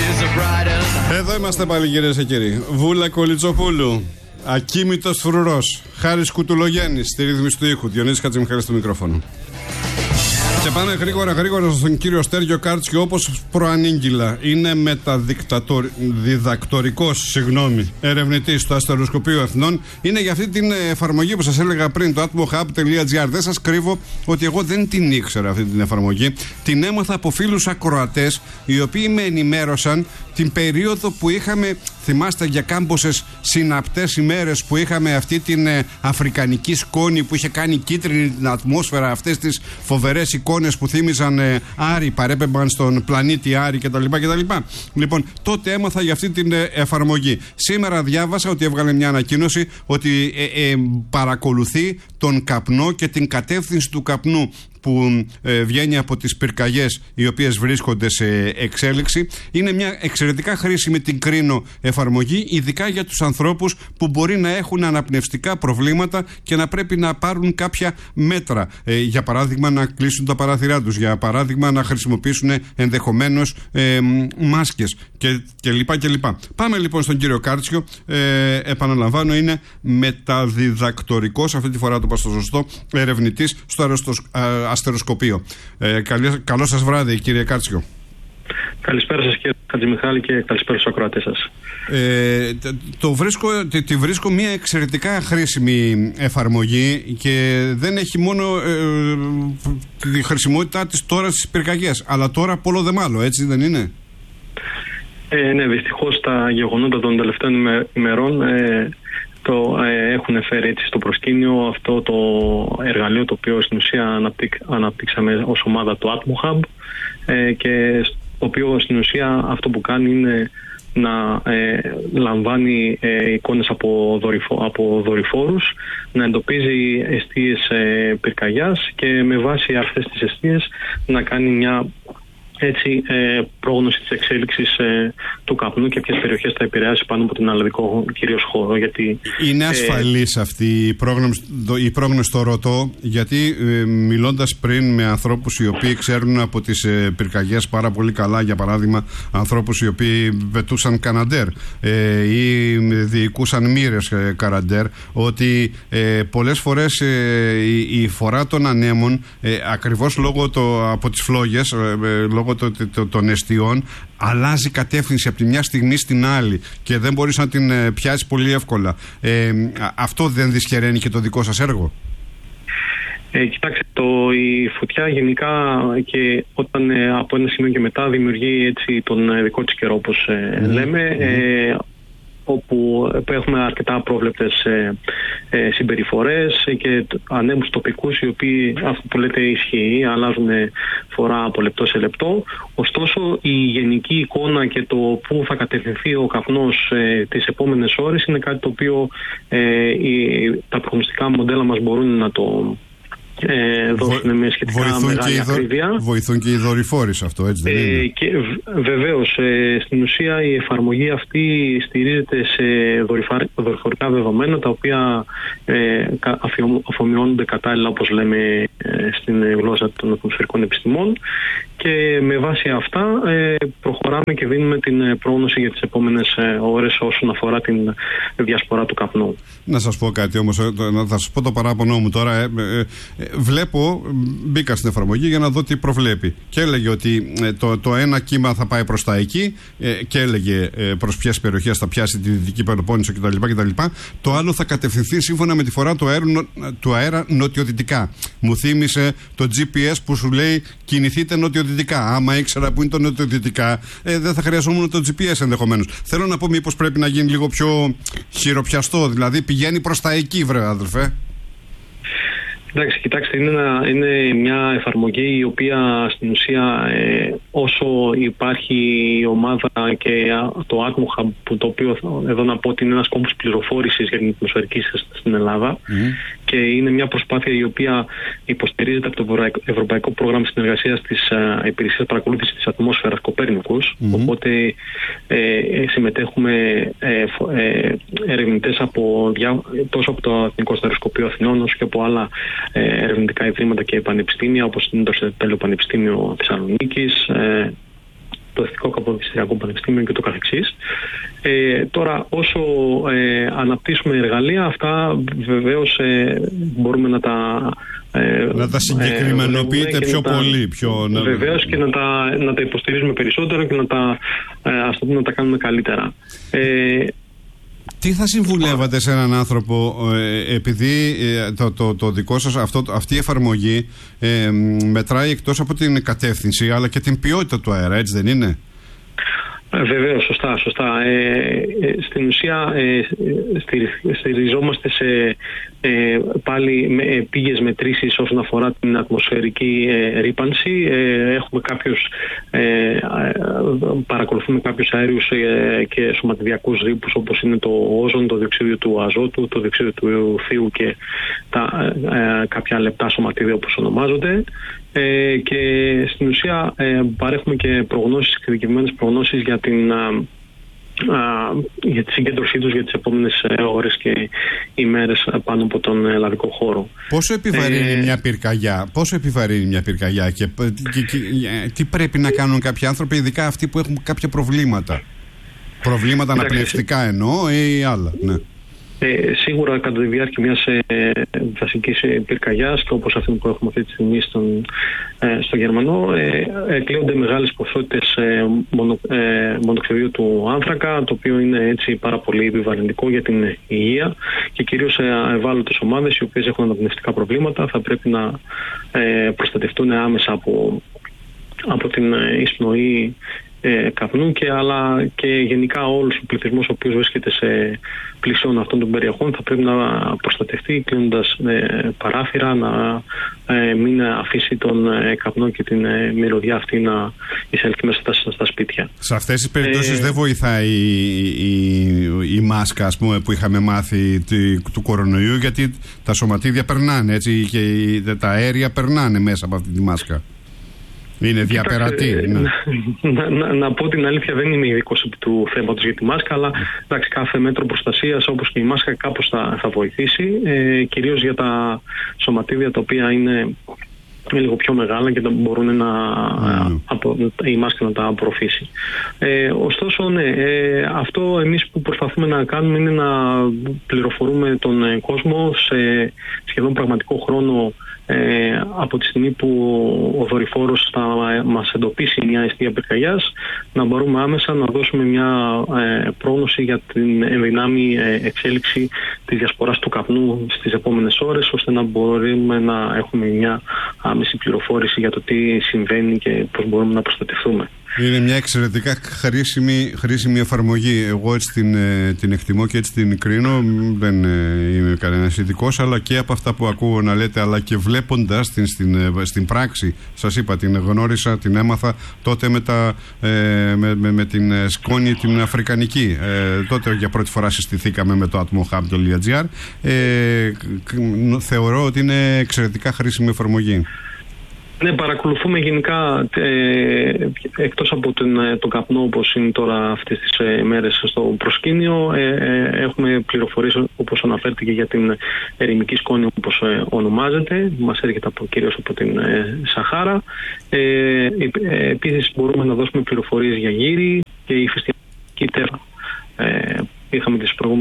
Εδώ είμαστε πάλι, κυρίες και κύριοι. Βούλα Κολιτσοπούλου, ακίμητος φρουρός, Χάρης Κουτουλογέννης στη ρύθμιση του ήχου, Διονύσης Χατζημιχάλης στο μικρόφωνο. Και πάμε γρήγορα στον κύριο Στέργιο Κάρτσιο, όπως προανήγγυλα. Είναι μεταδιδακτορικός ερευνητής στο Αστεροσκοπείο Εθνών. Είναι για αυτή την εφαρμογή που σας έλεγα πριν, το atmohub.gr. Δεν σας κρύβω ότι εγώ δεν την ήξερα αυτή την εφαρμογή. Την έμαθα από φίλους ακροατές, οι οποίοι με ενημέρωσαν την περίοδο που είχαμε, θυμάστε, για κάμποσες συναπτές ημέρες που είχαμε αυτή την αφρικανική σκόνη που είχε κάνει κίτρινη την ατμόσφαιρα, αυτές τις φοβερές εικόνες που θύμιζαν Άρη, παρέπεμπαν στον πλανήτη Άρη κτλ. Λοιπόν, τότε έμαθα για αυτή την εφαρμογή. Σήμερα διάβασα ότι έβγαλε μια ανακοίνωση ότι παρακολουθεί τον καπνό και την κατεύθυνση του καπνού που βγαίνει από τις πυρκαγιές οι οποίες βρίσκονται σε εξέλιξη. Είναι μια εξαιρετικά χρήσιμη, την κρίνω, εφαρμογή, ειδικά για τους ανθρώπους που μπορεί να έχουν αναπνευστικά προβλήματα και να πρέπει να πάρουν κάποια μέτρα. Για παράδειγμα, να κλείσουν τα παράθυρά τους, για παράδειγμα να χρησιμοποιήσουν ενδεχομένως μάσκες κλπ. Πάμε λοιπόν στον κύριο Κάρτσιο. Επαναλαμβάνω, είναι μεταδιδακτορικός, αυτή τη φορά το είπα στο σωστό, ερευνητής στο Αστεροσκοπείο. Καλό σας βράδυ, κύριε Κάρτσιο. Καλησπέρα σας, κύριε Χατζημιχάλη, και καλησπέρα στους ακροατές σας. Τη βρίσκω μια εξαιρετικά χρήσιμη εφαρμογή και δεν έχει μόνο τη χρησιμότητά της τώρα στις πυρκαγιές, αλλά τώρα πολλό δε μάλλον, έτσι δεν είναι? Ναι, δυστυχώς τα γεγονότα των τελευταίων ημερών έχουν φέρει έτσι στο προσκήνιο αυτό το εργαλείο, το οποίο στην ουσία αναπτύξαμε ως ομάδα, το atmohub, και το οποίο στην ουσία αυτό που κάνει είναι να λαμβάνει εικόνες από δορυφόρους, να εντοπίζει εστίες πυρκαγιάς και με βάση αυτές τις εστίες να κάνει μια πρόγνωση της εξέλιξης του καπνού και ποιες περιοχές θα επηρεάσει πάνω από τον αλλαδικό κυρίως χώρο. Γιατί είναι ασφαλής αυτή η πρόγνωση, το ρωτώ, γιατί μιλώντας πριν με ανθρώπους οι οποίοι ξέρουν από τις πυρκαγιές πάρα πολύ καλά, για παράδειγμα ανθρώπους οι οποίοι πετούσαν καναντέρ ή διοικούσαν μοίρες καραντέρ, ότι πολλές φορές η φορά των ανέμων, ακριβώς λόγω από τις φλόγες, λόγω των εστιών, αλλάζει κατεύθυνση από τη μια στιγμή στην άλλη και δεν μπορείς να την πιάσεις πολύ εύκολα. Αυτό δεν δυσχεραίνει και το δικό σας έργο? Κοιτάξτε, η φωτιά γενικά, και όταν από ένα σημείο και μετά δημιουργεί έτσι τον δικό της καιρό, όπως λέμε, όπου έχουμε αρκετά απρόβλεπτες συμπεριφορές και ανέμους τοπικούς, οι οποίοι, αυτό που λέτε ισχύει, αλλάζουν φορά από λεπτό σε λεπτό. Ωστόσο, η γενική εικόνα και το πού θα κατευθυνθεί ο καπνός τις επόμενες ώρες είναι κάτι το οποίο τα προγνωστικά μοντέλα μας μπορούν να το δώσουν με σχετικά μεγάλη ακρίβεια. Βοηθούν και οι δορυφόροι σε αυτό, έτσι δεν είναι? Και βεβαίως, στην ουσία η εφαρμογή αυτή στηρίζεται σε δορυφορικά δεδομένα, τα οποία αφομοιώνονται κατάλληλα, όπως λέμε στην γλώσσα των ατμοσφαιρικών επιστημών, και με βάση αυτά προχωράμε και δίνουμε την πρόγνωση για τις επόμενες ώρες όσον αφορά την διασπορά του καπνού. Να σας πω κάτι όμως, θα σας πω το παράπονο μου τώρα. Μπήκα στην εφαρμογή για να δω τι προβλέπει και έλεγε ότι το ένα κύμα θα πάει προς τα εκεί και έλεγε προς ποιες περιοχές θα πιάσει τη Δυτική Πελοπόννησο κτλ. Το άλλο θα κατευθυνθεί σύμφωνα με τη φορά του αέρα νοτιοδυτικά. Μου θύμισε το GPS που σου λέει κινηθείτε νοτιοδυτικά. Άμα ήξερα που είναι το νοτιοδυτικά, δεν θα χρειαζόμουν το GPS ενδεχομένως. Θέλω να πω, μήπως πρέπει να γίνει λίγο πιο χειροπιαστό, δηλαδή πηγαίνει προς τα εκεί, βρε αδελφέ. Εντάξει, κοιτάξτε, είναι μια εφαρμογή η οποία στην ουσία όσο υπάρχει η ομάδα και το atmohub, το οποίο εδώ να πω ότι είναι ένας κόμπος πληροφόρησης για την ατμοσφαιρική στην Ελλάδα, και είναι μια προσπάθεια η οποία υποστηρίζεται από το Ευρωπαϊκό Πρόγραμμα Συνεργασίας της Υπηρεσίας Παρακολούθησης της Ατμόσφαιρας Κοπέρνικους. Οπότε συμμετέχουμε ερευνητές τόσο από το Εθνικό Αστεροσκοπείο Αθηνών όσο και από άλλα ερευνητικά ιδρύματα και πανεπιστήμια, όπως είναι το Αριστοτέλειο Πανεπιστήμιο Θεσσαλονίκης, το Εθνικό Καποδιστριακό Πανεπιστήμιο και το καθεξής. Τώρα, όσο αναπτύσσουμε εργαλεία, αυτά βεβαίως μπορούμε να τα συγκεκριμενοποιείτε πιο πολύ. Βεβαίως και να τα υποστηρίζουμε περισσότερο και να τα κάνουμε καλύτερα. Τι θα συμβουλεύατε σε έναν άνθρωπο, επειδή το δικό σας αυτή η εφαρμογή μετράει εκτός από την κατεύθυνση αλλά και την ποιότητα του αέρα, έτσι δεν είναι? Βεβαίως, σωστά. Στην ουσία στηριζόμαστε σε πάλι πήγες μετρήσεις όσον αφορά την ατμοσφαιρική ρύπανση. Έχουμε παρακολουθούμε κάποιους αέριους και σωματιδιακούς ρήπους, όπως είναι το όζον, το διοξείδιο του αζότου, το διοξείδιο του θείου και κάποια λεπτά σωματίδια όπως ονομάζονται. Και στην ουσία παρέχουμε και προγνώσεις, εξειδικευμένες προγνώσεις για τη συγκέντρωσή τους για τις επόμενες ώρες και ημέρες πάνω από τον ελλαδικό χώρο. Πόσο επιβαρύνει μια πυρκαγιά και τι πρέπει να κάνουν κάποιοι άνθρωποι, ειδικά αυτοί που έχουν κάποια προβλήματα αναπνευστικά εννοώ ή άλλα? Ναι. Σίγουρα κατά τη διάρκεια μιας βασικής πυρκαγιάς, και όπως αυτή που έχουμε αυτή τη στιγμή στο Γερμανό, εκλέονται μεγάλες ποσότητες μονοξιδίου του άνθρακα, το οποίο είναι έτσι πάρα πολύ επιβαρυντικό για την υγεία και κυρίως σε ευάλωτες ομάδες οι οποίες έχουν αναπνευστικά προβλήματα. Θα πρέπει να προστατευτούν άμεσα από την εισπνοή καπνού αλλά και γενικά όλος ο πληθυσμός ο οποίος βρίσκεται σε πλησιών αυτών των περιοχών θα πρέπει να προστατευτεί κλείνοντας παράθυρα, να μην αφήσει τον καπνό και την μυρωδιά αυτή να εισέλθει μέσα στα σπίτια. Σε αυτές τις περιπτώσεις δεν βοηθάει η μάσκα, ας πούμε, που είχαμε μάθει του κορονοϊού, γιατί τα σωματίδια περνάνε έτσι και τα αέρια περνάνε μέσα από αυτή τη μάσκα. Είναι διαπερατή. Να πω την αλήθεια, δεν είμαι ειδικός του θέματος για τη μάσκα, αλλά εντάξει, κάθε μέτρο προστασίας όπως και η μάσκα κάπως θα βοηθήσει, κυρίως για τα σωματίδια τα οποία είναι λίγο πιο μεγάλα και μπορούν η μάσκα να τα απορροφήσει. Ωστόσο, ναι, αυτό εμείς που προσπαθούμε να κάνουμε είναι να πληροφορούμε τον κόσμο σε σχεδόν πραγματικό χρόνο από τη στιγμή που ο δορυφόρος θα μας εντοπίσει μια αιστεία πυρκαγιάς, να μπορούμε άμεσα να δώσουμε μια πρόγνωση για την ενδυνάμει εξέλιξη της διασποράς του καπνού στις επόμενες ώρες, ώστε να μπορούμε να έχουμε μια άμεση πληροφόρηση για το τι συμβαίνει και πώς μπορούμε να προστατευτούμε. Είναι μια εξαιρετικά χρήσιμη εφαρμογή. Εγώ έτσι την εκτιμώ και έτσι την κρίνω. Δεν είμαι κανένας ειδικός, αλλά και από αυτά που ακούω να λέτε, αλλά και βλέποντας την στην πράξη. Σας είπα, την γνώρισα, την έμαθα τότε με την σκόνη την αφρικανική. Τότε για πρώτη φορά συστηθήκαμε με το atmohub.gr. Θεωρώ ότι είναι εξαιρετικά χρήσιμη εφαρμογή. Ναι, παρακολουθούμε γενικά εκτός από τον καπνό όπως είναι τώρα αυτές τις μέρες στο προσκήνιο, έχουμε πληροφορίες όπως αναφέρθηκε για την ερημική σκόνη όπως ονομάζεται, μας έρχεται κυρίως από την Σαχάρα. Επίσης μπορούμε να δώσουμε πληροφορίες για γύρι και ηφαιστειακή τέφα. Είχαμε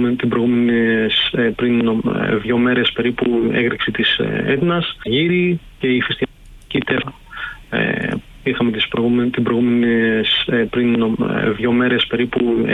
πριν 2 μέρες περίπου έγρηξη της Έτνας, γύρι και ηφαιστειακή τέφα. Είχαμε πριν 2 μέρες περίπου